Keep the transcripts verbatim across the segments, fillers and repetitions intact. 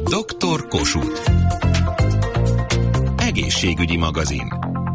doktor Kossuth. Egészségügyi magazin.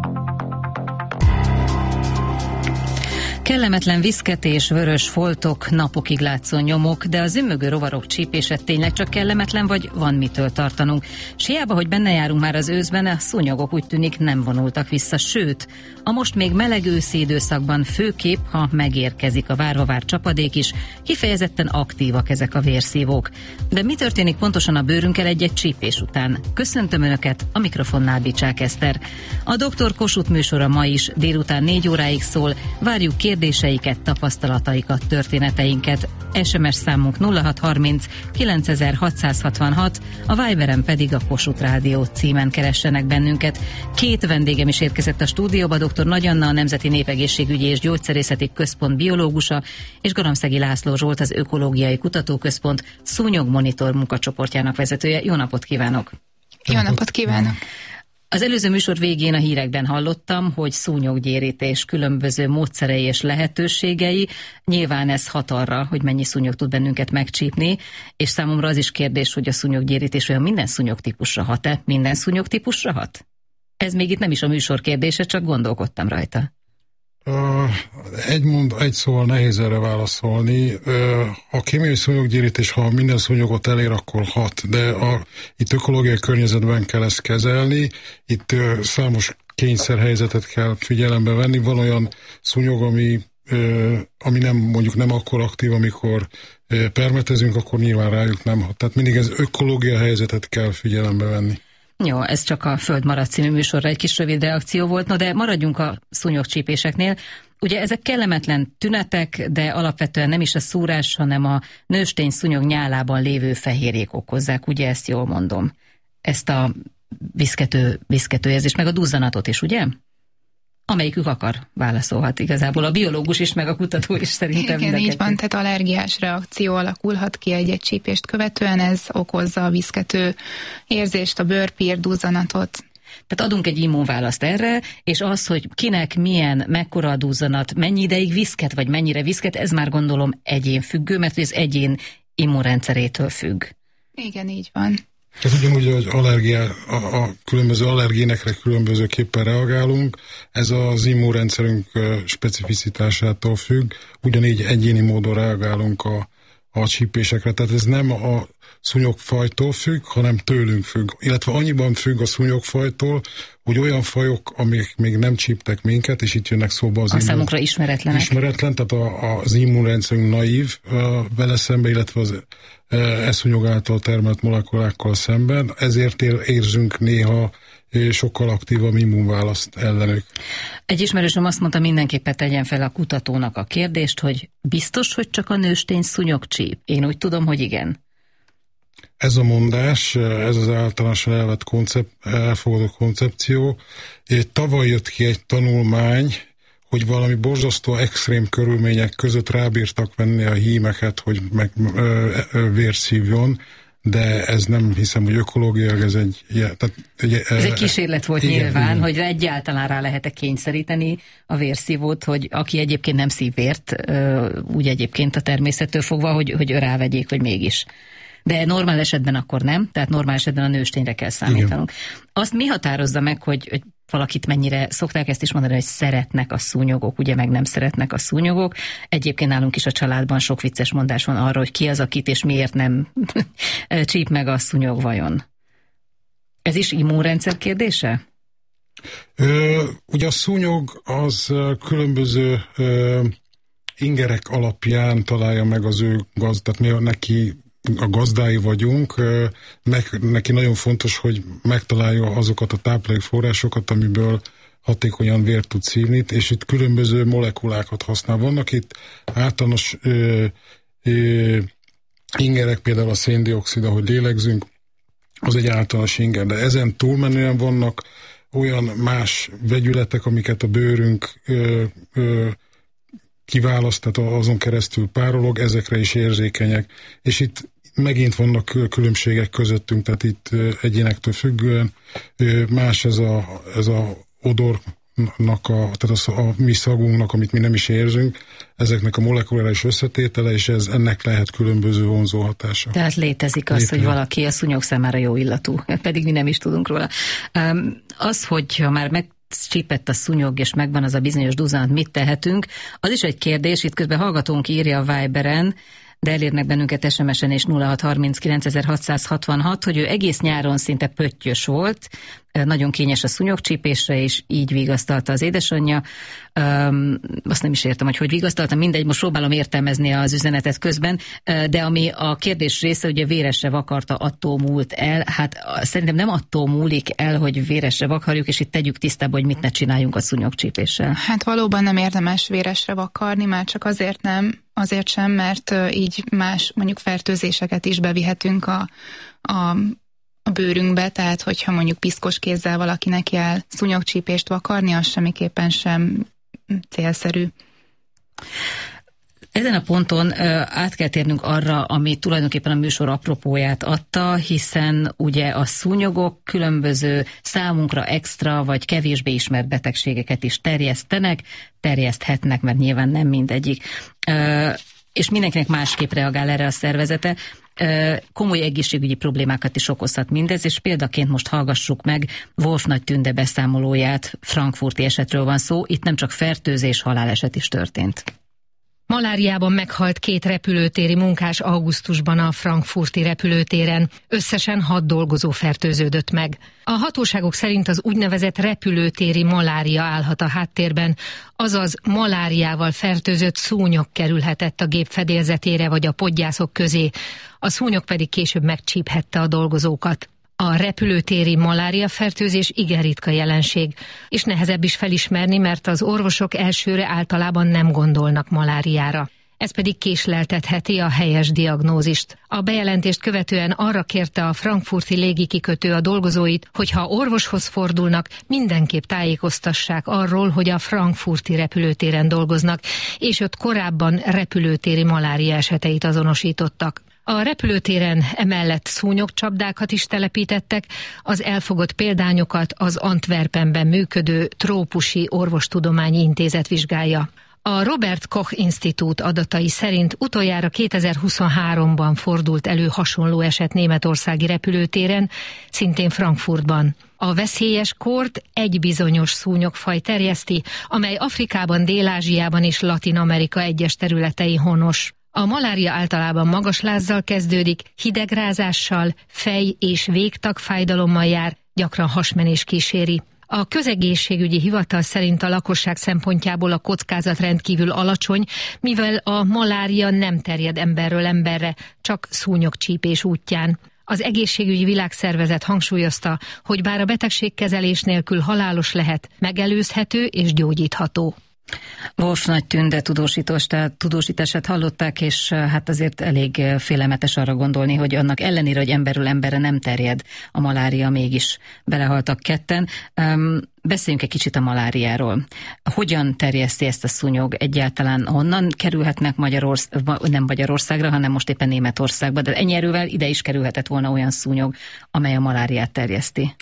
Kellemetlen viszketés, vörös foltok, napokig látszó nyomok, de a zümmögő rovarok csípése tényleg csak kellemetlen, vagy van mitől tartanunk? S hiába, hogy benne járunk már az őszben, a szúnyogok úgy tűnik nem vonultak vissza, sőt, a most még meleg őszi időszakban főképp, ha megérkezik a várva várt csapadék is, kifejezetten aktívak ezek a vérszívók. De mi történik pontosan a bőrünkkel egy-egy csípés után? Köszöntöm Önöket, a mikrofonnál Bicsák Eszter. A doktor Kossuth műsora ma is délután négy óráig szól, várjuk kérdéseiket, tapasztalataikat, történeteinket. es em es számunk nulla hat harminc kilencezerhatszázhatvanhat, a Viberen pedig a Kossuth Rádió címen keressenek bennünket. Két vendégem is érkezett a stúdióba, dr. Nagy Anna, a Nemzeti Népegészségügyi és Gyógyszerészeti Központ biológusa, és Garamszegi László Zsolt, az Ökológiai Kutatóközpont szúnyogmonitor munkacsoportjának vezetője. Jó napot kívánok! Jó napot kívánok! Az előző műsor végén a hírekben hallottam, hogy szúnyoggyérítés különböző módszerei és lehetőségei. Nyilván ez hat arra, hogy mennyi szúnyog tud bennünket megcsípni, és számomra az is kérdés, hogy a szúnyoggyérítés olyan minden szúnyogtípusra hat-e? Minden szúnyogtípusra hat? Ez még itt nem is a műsor kérdése, csak gondolkodtam rajta. Uh, egy, mond, egy szóval nehéz erre válaszolni. Uh, a kémiai szúnyoggyérítés, ha minden szúnyogot elér, akkor hat, de a, itt ökológiai környezetben kell ezt kezelni. Itt uh, számos kényszerhelyzetet kell figyelembe venni. Van olyan szúnyog, ami, uh, ami nem, mondjuk nem akkor aktív, amikor uh, permetezünk, akkor nyilván rájuk nem hat. Tehát mindig ez ökológiai helyzetet kell figyelembe venni. Jó, ez csak a Föld maradt című műsorra egy kis rövid reakció volt, no de maradjunk a szúnyogcsípéseknél. Ugye ezek kellemetlen tünetek, de alapvetően nem is a szúrás, hanem a nőstény szúnyog nyálában lévő fehérjék okozzák, ugye ezt jól mondom? Ezt a viszkető, viszketőérzést, meg a duzzanatot is, ugye? Amelyikük akar, válaszolhat igazából a biológus is, meg a kutató is szerintem. Igen, így van, tehát allergiás reakció alakulhat ki egy-egy csípést követően, ez okozza a viszkető érzést, a bőrpír, duzzanatot. Tehát adunk egy immunválaszt erre, és az, hogy kinek milyen, mekkora a duzzanat, mennyi ideig viszket, vagy mennyire viszket, ez már gondolom egyénfüggő, mert ez egyén immunrendszerétől függ. Igen, így van. Ez ugyanúgy, hogy allergia, a, a különböző allergénekre különbözőképpen reagálunk, ez az immunrendszerünk specificitásától függ, ugyanígy egyéni módon reagálunk a, a csípésekre, tehát ez nem a szúnyogfajtól függ, hanem tőlünk függ, illetve annyiban függ a szúnyogfajtól, hogy olyan fajok, amik még nem csíptek minket, és itt jönnek szóba az a immun... számunkra ismeretlenek. Ismeretlen, tehát a, az immunrendszerünk naív vele szembe, illetve az eszúnyog által termelt molekulákkal szemben, ezért érzünk néha sokkal aktívabb immunválaszt ellenük. Egy ismerősöm azt mondta, mindenképpen tegyen fel a kutatónak a kérdést, hogy biztos, hogy csak a nőstény szúnyog csíp? Én úgy tudom, hogy igen. Ez a mondás, ez az általánosan elvett koncept, elfogadó koncepció. Tavaly jött ki egy tanulmány, hogy valami borzasztó extrém körülmények között rábírtak venni a hímeket, hogy meg ö, ö, vért szívjon, de ez nem hiszem, hogy ökológiailag ez egy... Tehát, egy ez egy kísérlet volt igen, nyilván, igen. Hogy egyáltalán rá lehet-e kényszeríteni a vérszívót, hogy aki egyébként nem szív vért, úgy egyébként a természettől fogva, hogy, hogy rávegyék, hogy mégis. De normál esetben akkor nem, tehát normál esetben a nőstényre kell számítanunk. Igen. Azt mi határozza meg, hogy, hogy valakit mennyire, szokták ezt is mondani, hogy szeretnek a szúnyogok, ugye meg nem szeretnek a szúnyogok. Egyébként nálunk is a családban sok vicces mondás van arra, hogy ki az, akit és miért nem csíp meg a szúnyog vajon. Ez is immunrendszer kérdése? Ö, ugye a szúnyog az különböző ö, ingerek alapján találja meg az ő gazdát, mi neki a gazdái vagyunk, neki nagyon fontos, hogy megtalálja azokat a táplálékforrásokat, amiből hatékonyan vért tud szívni, és itt különböző molekulákat használ. Vannak itt általános ö, ö, ingerek, például a széndioxid, ahogy lélegzünk, az egy általános inger, de ezen túlmenően vannak olyan más vegyületek, amiket a bőrünk ö, ö, kiválaszt, tehát azon keresztül párolog, ezekre is érzékenyek. És itt megint vannak különbségek közöttünk, tehát itt egyénektől függően más ez a, ez a odor a, tehát a, a mi szagunknak, amit mi nem is érzünk, ezeknek a molekuláris összetétele, és ez, ennek lehet különböző vonzó hatása. Tehát létezik az, Létezik. hogy valaki a szúnyog számára jó illatú, pedig mi nem is tudunk róla. Az, hogyha már meg csípett a szúnyog, és megvan az a bizonyos duzzanat, mit tehetünk, az is egy kérdés, itt közben hallgatónk írja a Viberen, de elérnek bennünket es em es-en és nulla hat harminckilenc hatszázhatvanhat, hogy ő egész nyáron szinte pöttyös volt, nagyon kényes a szúnyogcsípésre, és így vigasztalta az édesanyja. Um, azt nem is értem, hogy hogy vigasztalta, mindegy, most próbálom értelmezni az üzenetet közben, de ami a kérdés része, ugye véresre vakarta, attól múlt el. Hát szerintem nem attól múlik el, hogy véresre vakarjuk, és itt tegyük tisztába, hogy mit ne csináljunk a szúnyogcsípéssel. Hát valóban nem érdemes véresre vakarni, már csak azért nem, azért sem, mert így más mondjuk fertőzéseket is bevihetünk a, a a bőrünkbe, tehát hogyha mondjuk piszkos kézzel valakinek kell szúnyogcsípést vakarni, az semmiképpen sem célszerű. Ezen a ponton ö, át kell térnünk arra, ami tulajdonképpen a műsor apropóját adta, hiszen ugye a szúnyogok különböző számunkra extra vagy kevésbé ismert betegségeket is terjesztenek, terjeszthetnek, mert nyilván nem mindegyik. Ö, és mindenkinek másképp reagál erre a szervezete. Komoly egészségügyi problémákat is okozhat mindez, és példaként most hallgassuk meg Wolf Nagy Tünde beszámolóját, frankfurti esetről van szó, itt nem csak fertőzés, haláleset is történt. Maláriában meghalt két repülőtéri munkás augusztusban a frankfurti repülőtéren. Összesen hat dolgozó fertőződött meg. A hatóságok szerint az úgynevezett repülőtéri malária állhat a háttérben, azaz maláriával fertőzött szúnyog kerülhetett a gép fedélzetére vagy a podgyászok közé, a szúnyog pedig később megcsíphette a dolgozókat. A repülőtéri maláriafertőzés igen ritka jelenség, és nehezebb is felismerni, mert az orvosok elsőre általában nem gondolnak maláriára. Ez pedig késleltetheti a helyes diagnózist. A bejelentést követően arra kérte a frankfurti légikikötő a dolgozóit, hogy ha orvoshoz fordulnak, mindenképp tájékoztassák arról, hogy a frankfurti repülőtéren dolgoznak, és ott korábban repülőtéri malária eseteit azonosítottak. A repülőtéren emellett szúnyogcsapdákat is telepítettek, az elfogott példányokat az Antwerpenben működő Trópusi Orvostudományi Intézet vizsgálja. A Robert Koch Institut adatai szerint utoljára kétezer-huszonháromban fordult elő hasonló eset németországi repülőtéren, szintén Frankfurtban. A veszélyes kort egy bizonyos szúnyogfaj terjeszti, amely Afrikában, Dél-Ázsiában és Latin-Amerika egyes területein honos. A malária általában magas lázzal kezdődik, hidegrázással, fej- és végtagfájdalommal jár, gyakran hasmenés kíséri. A közegészségügyi hivatal szerint a lakosság szempontjából a kockázat rendkívül alacsony, mivel a malária nem terjed emberről emberre, csak szúnyogcsípés útján. Az Egészségügyi Világszervezet hangsúlyozta, hogy bár a betegség kezelés nélkül halálos lehet, megelőzhető és gyógyítható. Wolf Nagy Tünde tudósítását hallották, és hát azért elég félelmetes arra gondolni, hogy annak ellenére, hogy emberről emberre nem terjed a malária, mégis belehaltak ketten. Um, beszéljünk egy kicsit a maláriáról. Hogyan terjeszti ezt a szúnyog? Egyáltalán honnan kerülhetnek Magyarország, nem Magyarországra, hanem most éppen Németországba, de ennyi erővel ide is kerülhetett volna olyan szúnyog, amely a maláriát terjeszti.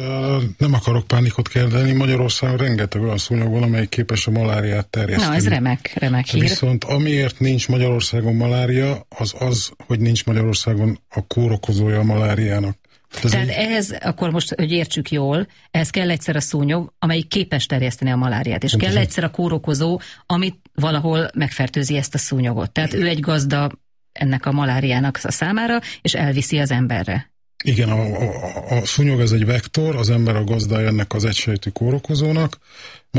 Nem akarok pánikot kelteni, Magyarországon rengeteg olyan szúnyog van, amely képes a maláriát terjeszteni. Na, ez remek, remek hír. Viszont amiért nincs Magyarországon malária, az az, hogy nincs Magyarországon a kórokozója a maláriának. Ez Tehát egy... ehhez, akkor most, hogy értsük jól, ehhez kell egyszer a szúnyog, amely képes terjeszteni a maláriát, és Pontosan. kell egyszer a kórokozó, amit valahol megfertőzi ezt a szúnyogot. Tehát ő egy gazda ennek a maláriának a számára, és elviszi az emberre. Igen, a, a, a szúnyog ez egy vektor, az ember a gazdája ennek az egysejtű kórokozónak,